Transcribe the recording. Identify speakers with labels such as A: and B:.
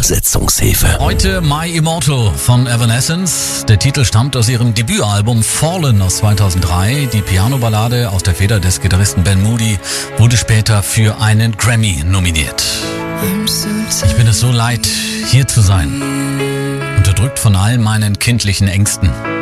A: Fortsetzungshilfe.
B: Heute My Immortal von Evanescence. Der Titel stammt aus ihrem Debütalbum Fallen aus 2003. Die Piano-Ballade aus der Feder des Gitarristen Ben Moody wurde später für einen Grammy nominiert. Ich bin es so leid, hier zu sein. Unterdrückt von all meinen kindlichen Ängsten.